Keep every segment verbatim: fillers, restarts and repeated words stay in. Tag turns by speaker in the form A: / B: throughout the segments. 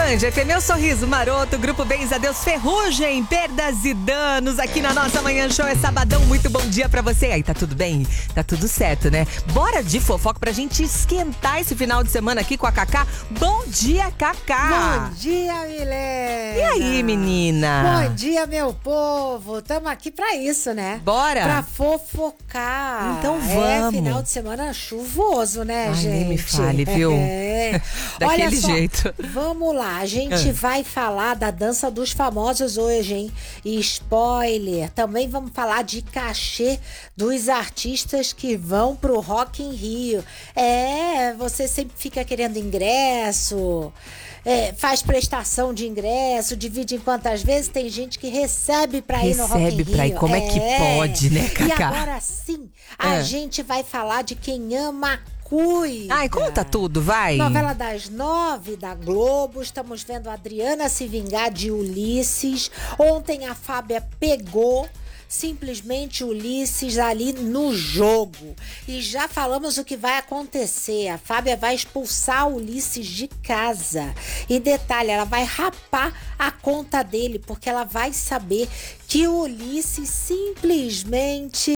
A: Band, F M, meu sorriso maroto, Grupo Bens, Adeus Ferrugem, perdas e danos aqui na nossa Manhã Show. É sabadão, muito bom dia pra você. Aí, tá tudo bem? Tá tudo certo, né? Bora de fofoca pra gente esquentar esse final de semana aqui com a Cacá. Bom dia, Cacá!
B: Bom dia, Milena!
A: E aí, menina?
B: Bom dia, meu povo! Tamo aqui pra isso, né?
A: Bora!
B: Pra fofocar.
A: Então vamos.
B: É final de semana chuvoso, né,
A: Ai,
B: gente?
A: nem me fale, viu?
B: É.
A: Daquele
B: Olha só,
A: jeito.
B: Vamos lá, a gente
A: Ah.
B: vai falar da dança dos famosos hoje, hein? E spoiler, também vamos falar de cachê dos artistas que vão pro Rock in Rio. É, você sempre fica querendo ingresso, é, faz prestação de ingresso, divide em quantas vezes, tem gente que recebe pra ir no Rock in Rio.
A: Recebe pra ir, como é que pode, né, Cacá?
B: E agora sim, a
A: Ah.
B: gente vai falar de quem ama cuida.
A: Ai, conta tudo, vai.
B: Novela das nove da Globo, estamos vendo a Adriana se vingar de Ulisses. Ontem a Fábia pegou simplesmente Ulisses ali no jogo. E já falamos o que vai acontecer. A Fábia vai expulsar Ulisses de casa. E detalhe, ela vai rapar a conta dele, porque ela vai saber que o Ulisses simplesmente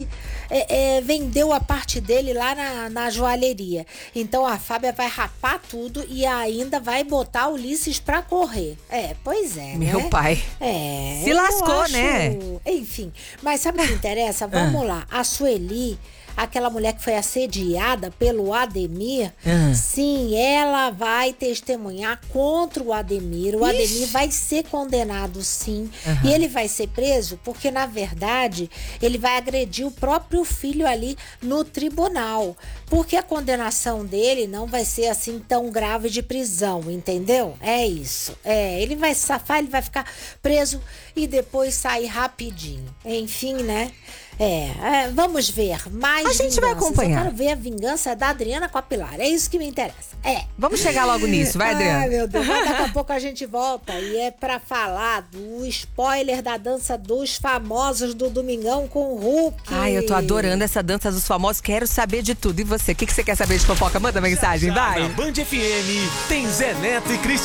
B: é, é, vendeu a parte dele lá na, na joalheria. Então a Fábia vai rapar tudo e ainda vai botar o Ulisses pra correr. É, pois é,
A: Meu
B: né?
A: pai.
B: É.
A: Se
B: eu
A: lascou,
B: acho-
A: né?
B: Enfim, mas sabe o que interessa? Vamos lá. A Sueli, aquela mulher que foi assediada pelo Ademir,
A: Ah.
B: sim, ela vai testemunhar contra o Ademir. O
A: Ixi.
B: Ademir vai ser condenado, sim.
A: Aham.
B: E ele vai ser preso porque, na verdade, ele vai agredir o próprio filho ali no tribunal. Porque a condenação dele não vai ser assim tão grave de prisão, entendeu? É isso. É, ele vai safar, ele vai ficar preso e depois sair rapidinho. Enfim, né? É, é, vamos ver mais
A: A gente vai
B: vinganças.
A: acompanhar.
B: Eu quero ver a vingança da Adriana com a Pilar. É isso que me interessa. É.
A: Vamos chegar logo nisso, vai, Adriana?
B: Ai, meu Deus. Mas daqui a pouco a gente volta e é pra falar do spoiler da dança dos famosos do Domingão com o Hulk.
A: Ai, eu tô adorando essa dança dos famosos, quero saber de tudo. E você, o que, que você quer saber de fofoca? Manda mensagem, vai!
C: Na Band F M tem Zé Neto e Cris.